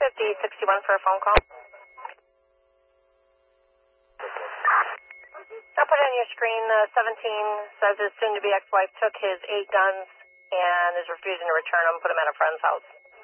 5061 for a phone call. I'll put it on your screen. 17 says his soon-to-be ex-wife took his 8 guns and is refusing to return them, put them at a friend's house.